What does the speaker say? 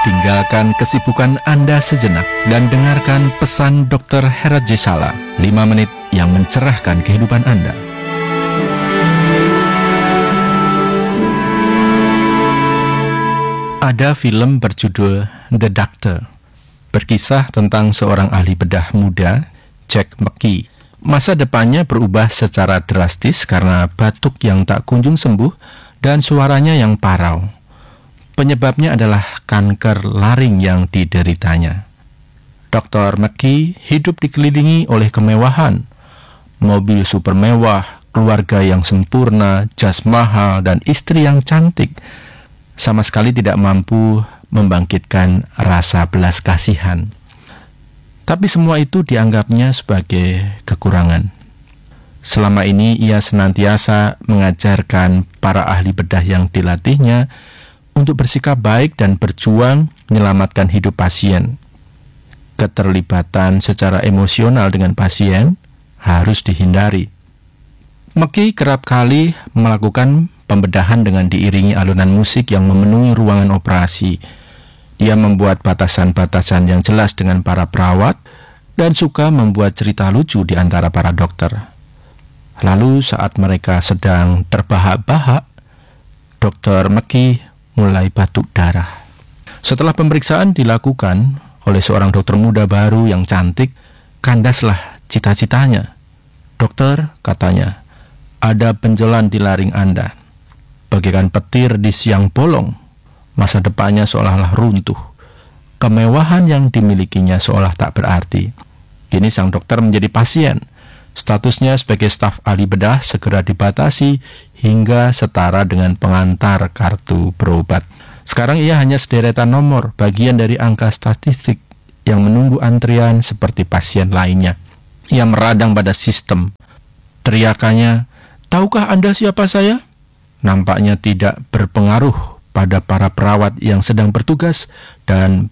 Tinggalkan kesibukan Anda sejenak dan dengarkan pesan Dr. Herat J. Sala, 5 menit yang mencerahkan kehidupan Anda. Ada film berjudul The Doctor, berkisah tentang seorang ahli bedah muda, Jack McKee. Masa depannya berubah secara drastis karena batuk yang tak kunjung sembuh dan suaranya yang parau. Penyebabnya adalah kanker laring yang dideritanya. Dr. McKee hidup dikelilingi oleh kemewahan, mobil super mewah, keluarga yang sempurna, jas mahal, dan istri yang cantik. Sama sekali tidak mampu membangkitkan rasa belas kasihan. Tapi semua itu dianggapnya sebagai kekurangan. Selama ini ia senantiasa mengajarkan para ahli bedah yang dilatihnya untuk bersikap baik dan berjuang menyelamatkan hidup pasien. Keterlibatan secara emosional dengan pasien harus dihindari. McKee kerap kali melakukan pembedahan dengan diiringi alunan musik yang memenuhi ruangan operasi. Dia membuat batasan-batasan yang jelas dengan para perawat dan suka membuat cerita lucu di antara para dokter. Lalu saat mereka sedang terbahak-bahak, Dr. McKee mulai batuk darah. Setelah pemeriksaan dilakukan oleh seorang dokter muda baru yang cantik, kandaslah cita-citanya. "Dokter," katanya, "ada benjolan di laring Anda. Bagaikan petir di siang bolong. Masa depannya seolah-olah runtuh. Kemewahan yang dimilikinya seolah tak berarti." Kini sang dokter menjadi pasien. Statusnya sebagai staf ahli bedah segera dibatasi hingga setara dengan pengantar kartu berobat. Sekarang ia hanya sederetan nomor, bagian dari angka statistik yang menunggu antrian seperti pasien lainnya. Ia meradang pada sistem. Teriakannya, "Tahukah Anda siapa saya?" Nampaknya tidak berpengaruh pada para perawat yang sedang bertugas dan